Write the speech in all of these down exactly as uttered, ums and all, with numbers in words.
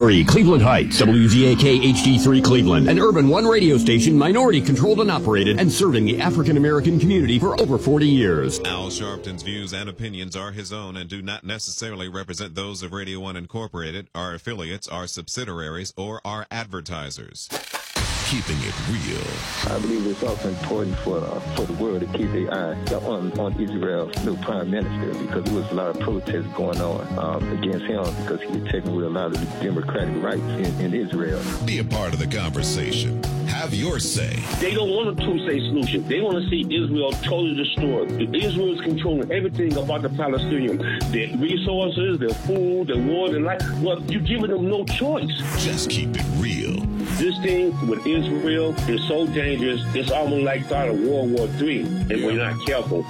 three, Cleveland Heights. W Z A K H D three Cleveland, an Urban One radio station, minority-controlled and operated, and serving the African-American community for over forty years. Al Sharpton's views and opinions are his own and do not necessarily represent those of Radio One Incorporated, our affiliates, our subsidiaries, or our advertisers. Keeping it real. I believe it's also important for uh, for the world to keep their eye on, on Israel's new prime minister, because there was a lot of protests going on um, against him because he was taking away a lot of the democratic rights in, in Israel. Be a part of the conversation. Have your say. They don't want a two-state solution. They want to see Israel totally destroyed. Israel is controlling everything about the Palestinians. Their resources, their food, their water, their life. Well, you're giving them no choice. Just keep it real. This thing with Israel is so dangerous, it's almost like start of World War Three if yeah. we're not careful.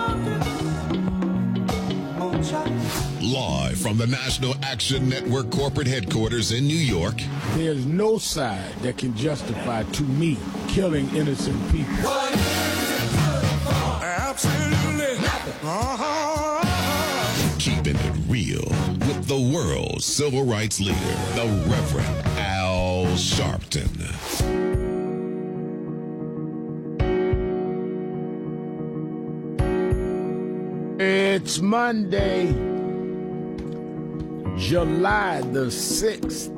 Live from the National Action Network corporate headquarters in New York. There's no side that can justify, to me, killing innocent people. Absolutely. Uh-huh. Keeping it real with the world's civil rights leader, the Reverend Al Sharpton. It's Monday, July the sixth.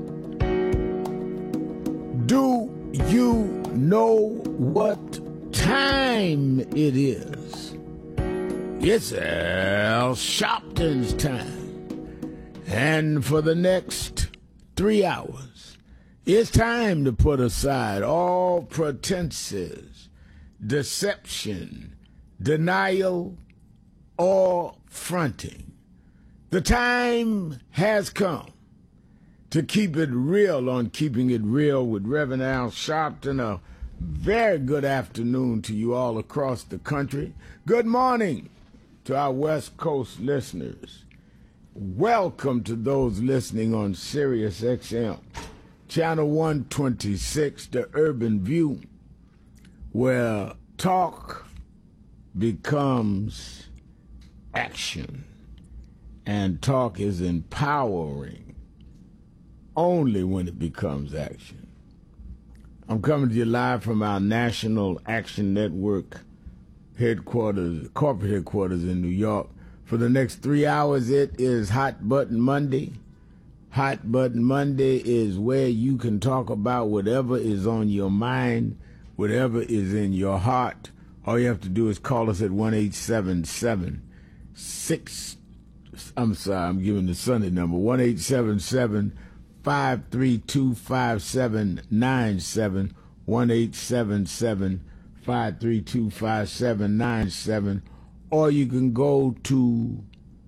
Do you know what time it is? It's Al Sharpton's time. And for the next three hours, it's time to put aside all pretenses, deception, denial, or fronting. The time has come to keep it real on Keeping It Real with Reverend Al Sharpton. A very good afternoon to you all across the country. Good morning to our West Coast listeners. Welcome to those listening on Sirius X M, Channel one twenty-six, The Urban View, where talk becomes action, and talk is empowering only when it becomes action. I'm coming to you live from our National Action Network headquarters, corporate headquarters in New York. For the next three hours, it is Hot Button Monday. Hot Button Monday is where you can talk about whatever is on your mind, whatever is in your heart. All you have to do is call us at one eight seven seven six. I'm sorry, I'm giving the Sunday number, one eight seven seven five three two five seven nine seven, one eight seven seven five three two five seven nine seven, or you can go to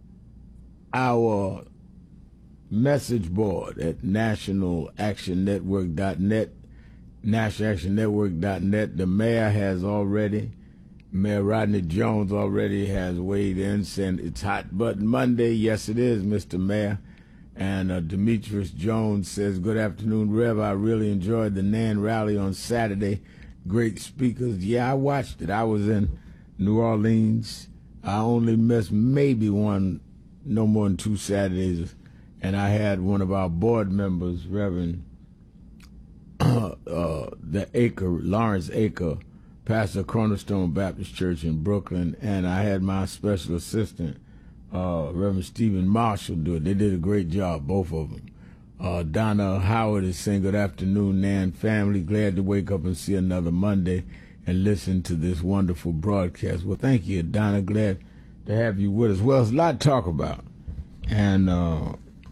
our message board at national action network dot net, national action network dot net. The mayor has already Mayor Rodney Jones already has weighed in, saying it's Hot Button Monday. Yes, it is, Mister Mayor. And uh, Demetrius Jones says, good afternoon, Rev. I really enjoyed the N A N rally on Saturday. Great speakers. Yeah, I watched it. I was in New Orleans. I only missed maybe one, no more than two Saturdays. And I had one of our board members, Reverend uh, uh, the Acre, Lawrence Acre, pastor of Cornerstone Baptist Church in Brooklyn, and I had my special assistant, uh, Reverend Stephen Marshall, do it. They did a great job, both of them. Uh, Donna Howard is saying, good afternoon, Nan family. Glad to wake up and see another Monday and listen to this wonderful broadcast. Well, thank you, Donna. Glad to have you with us. Well, there's a lot to talk about. And uh,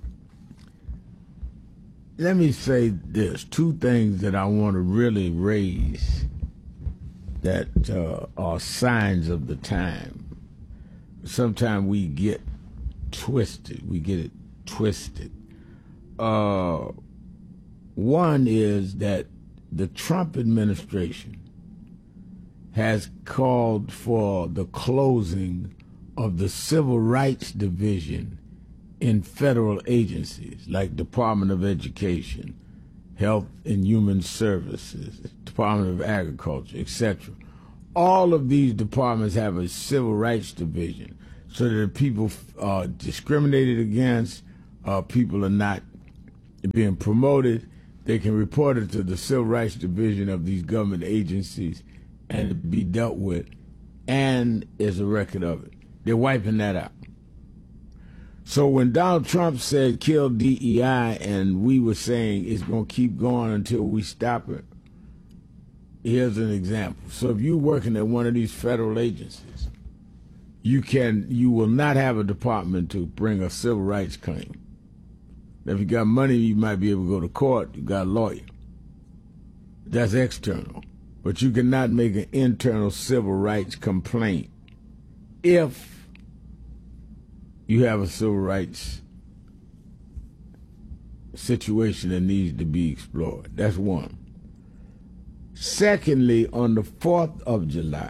let me say this, two things that I want to really raise that uh, are signs of the time. Sometimes we get twisted. We get it twisted. Uh, one is that the Trump administration has called for the closing of the Civil Rights Division in federal agencies like Department of Education, Health and Human Services, Department of Agriculture, et cetera. All of these departments have a civil rights division so that people are discriminated against, uh, people are not being promoted, they can report it to the Civil Rights Division of these government agencies and be dealt with, and there's a record of it. They're wiping that out. So when Donald Trump said kill D E I and we were saying it's going to keep going until we stop it, here's an example. So if you're working at one of these federal agencies, you can you will not have a department to bring a civil rights claim. If you got money, you might be able to go to court. You got a lawyer. That's external. But you cannot make an internal civil rights complaint if you have a civil rights situation that needs to be explored. That's one. Secondly, on the fourth of July,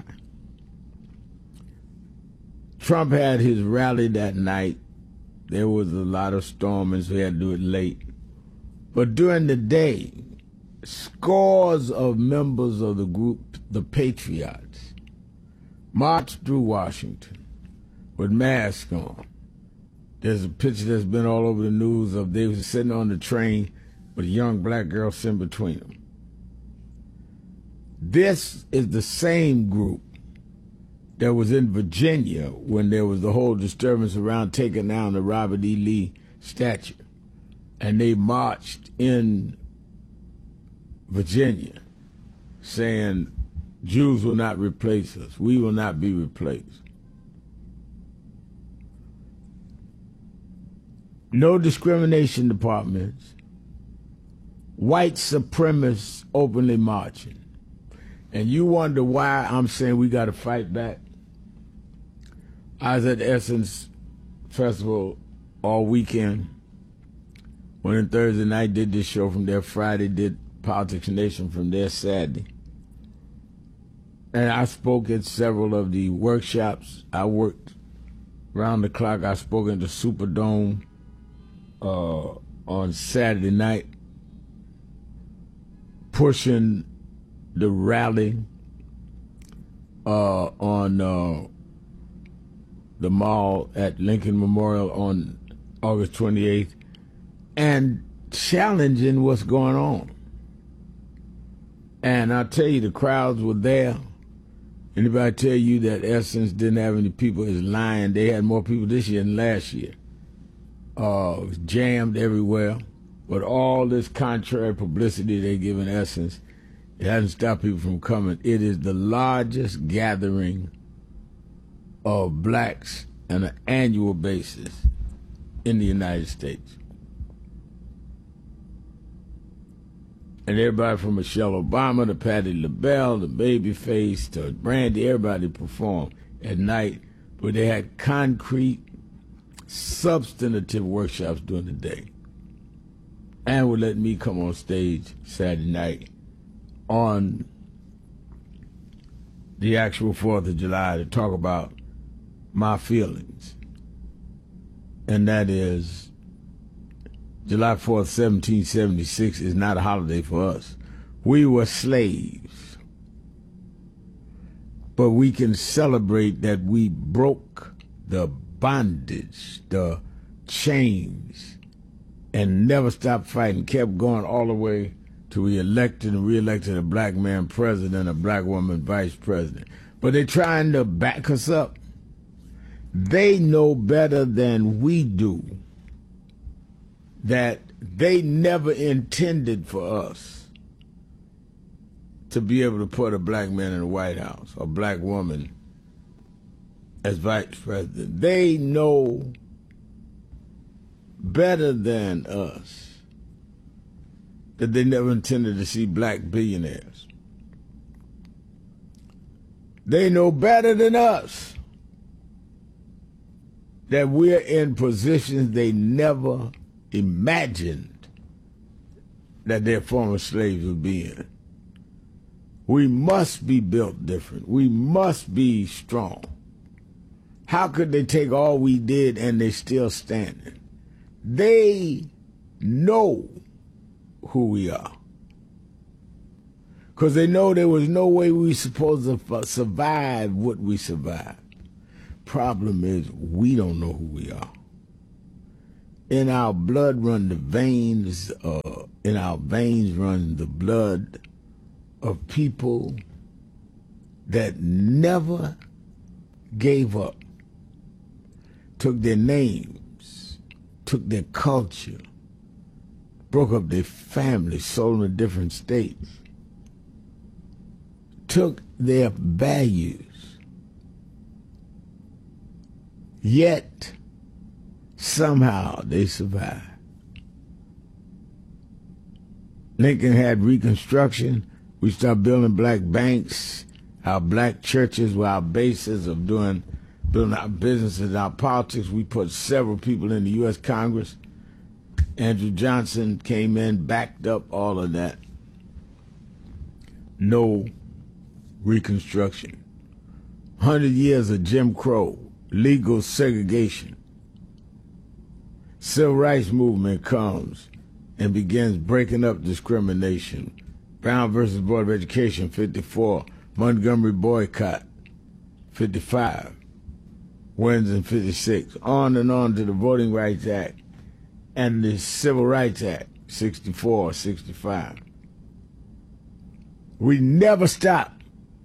Trump had his rally that night. There was a lot of storming, so he had to do it late. But during the day, scores of members of the group, the Patriots, marched through Washington with masks on. There's a picture that's been all over the news of they were sitting on the train with a young black girl sitting between them. This is the same group that was in Virginia when there was the whole disturbance around taking down the Robert E. Lee statue. And they marched in Virginia saying, Jews will not replace us. We will not be replaced. No discrimination departments. White supremacists openly marching. And you wonder why I'm saying we got to fight back. I was at the Essence Festival all weekend. Went in Thursday night, did this show from there. Friday, did Politics Nation from there Saturday. And I spoke at several of the workshops. I worked round the clock. I spoke at the Superdome uh, on Saturday night, pushing the rally uh, on uh, the mall at Lincoln Memorial on August twenty-eighth, and challenging what's going on. And I'll tell you, the crowds were there. Anybody tell you that Essence didn't have any people is lying. They had more people this year than last year. Uh, it was jammed everywhere. But all this contrary publicity they give in Essence, it hasn't stopped people from coming. It is the largest gathering of blacks on an annual basis in the United States. And everybody from Michelle Obama to Patti LaBelle to Babyface to Brandy, everybody performed at night. But they had concrete, substantive workshops during the day. And would let me come on stage Saturday night on the actual fourth of July to talk about my feelings. And that is, July fourth, seventeen seventy-six is not a holiday for us. We were slaves. But we can celebrate that we broke the bondage, the chains, and never stopped fighting, kept going all the way till we elected and re-elected a black man president, a black woman vice president. But they're trying to back us up. They know better than we do that they never intended for us to be able to put a black man in the White House, a black woman as vice president. They know better than us that they never intended to see black billionaires. They know better than us that we're in positions they never imagined that their former slaves would be in. We must be built different. We must be strong. How could they take all we did and they still standing? They know who we are. Because they know there was no way we were supposed to survive what we survived. Problem is, we don't know who we are. in our blood run the veins, uh, in our veins run the blood of people that never gave up, took their names, took their culture, broke up their families, sold them to different states, took their values, yet somehow they survived. Lincoln had Reconstruction. We started building black banks. Our black churches were our basis of doing, building our businesses, our politics. We put several people in the U S Congress. Andrew Johnson came in, backed up all of that. No Reconstruction. Hundred years of Jim Crow, legal segregation. Civil rights movement comes and begins breaking up discrimination. Brown versus Board of Education, fifty-four. Montgomery boycott, fifty-five. Wins in fifty-six. On and on to the Voting Rights Act and the Civil Rights Act, sixty-four, sixty-five. We never stop.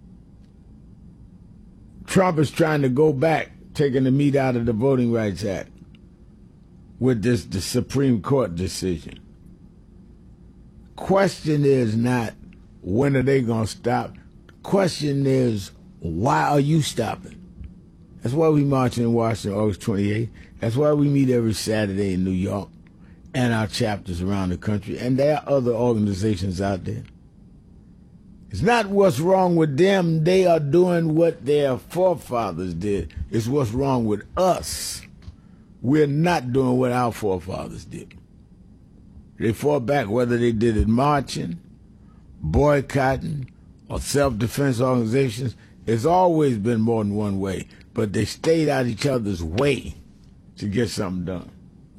Trump is trying to go back, taking the meat out of the Voting Rights Act with this the Supreme Court decision. Question is not when are they going to stop. Question is, why are you stopping? That's why we march in Washington August twenty-eighth. That's why we meet every Saturday in New York and our chapters around the country. And there are other organizations out there. It's not what's wrong with them. They are doing what their forefathers did. It's what's wrong with us. We're not doing what our forefathers did. They fought back, whether they did it marching, boycotting, or self-defense organizations. It's always been more than one way, but they stayed out each other's way to get something done.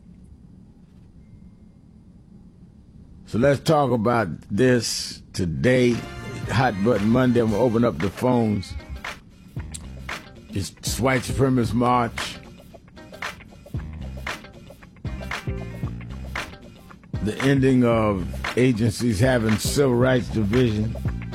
So let's talk about this today. Hot Button Monday. I'm going to open up the phones. It's White Supremacist March. The ending of agencies having civil rights division.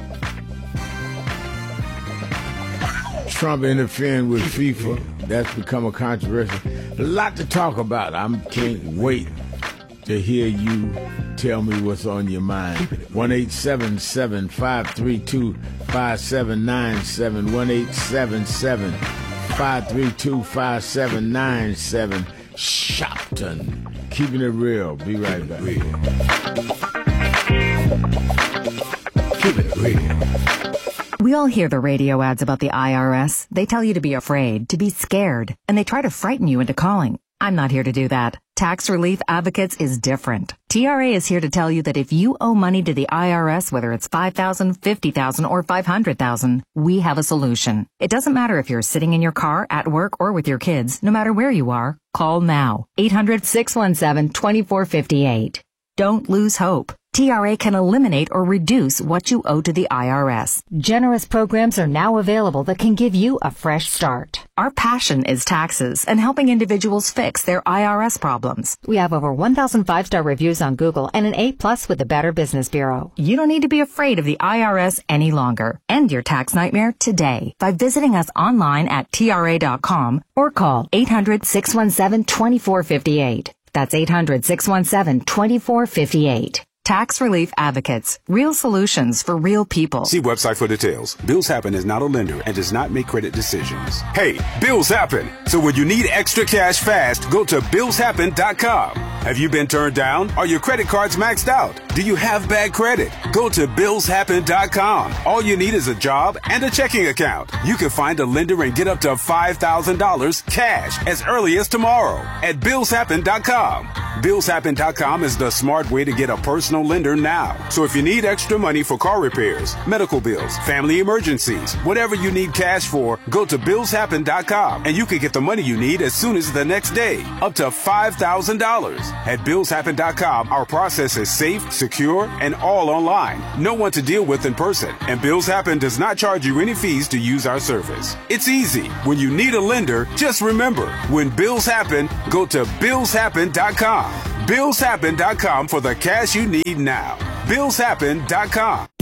Trump interfering with FIFA. That's become a controversy. A lot to talk about. I can't wait to hear you tell me what's on your mind. one eight seven seven, five three two, five seven nine seven. one eight seven seven, five three two, five seven nine seven. Shopton. Keeping it real. Be right back. Keeping it real. We all hear the radio ads about the I R S. They tell you to be afraid, to be scared, and they try to frighten you into calling. I'm not here to do that. Tax Relief Advocates is different. T R A is here to tell you that if you owe money to the I R S, whether it's five thousand dollars, fifty thousand dollars, or five hundred thousand dollars, we have a solution. It doesn't matter if you're sitting in your car, at work, or with your kids. No matter where you are, call now. eight hundred, six one seven, two four five eight. Don't lose hope. T R A can eliminate or reduce what you owe to the I R S. Generous programs are now available that can give you a fresh start. Our passion is taxes and helping individuals fix their I R S problems. We have over one thousand five-star reviews on Google and an A plus with the Better Business Bureau. You don't need to be afraid of the I R S any longer. End your tax nightmare today by visiting us online at T R A dot com or call eight hundred, six one seven, two four five eight. That's eight hundred, six one seven, two four five eight. Tax Relief Advocates. Real solutions for real people. See website for details. Bills Happen is not a lender and does not make credit decisions. Hey, bills happen. So when you need extra cash fast, go to bills happen dot com. Have you been turned down? Are your credit cards maxed out? Do you have bad credit? Go to bills happen dot com. All you need is a job and a checking account. You can find a lender and get up to five thousand dollars cash as early as tomorrow at bills happen dot com. bills happen dot com is the smart way to get a personal lender now. So if you need extra money for car repairs, medical bills, family emergencies, whatever you need cash for, go to bills happen dot com and you can get the money you need as soon as the next day, up to five thousand dollars. At bills happen dot com, our process is safe, secure, and all online. No one to deal with in person. And Bills Happen does not charge you any fees to use our service. It's easy. When you need a lender, just remember, when bills happen, go to bills happen dot com. bills happen dot com for the cash you need now. bills happen dot com.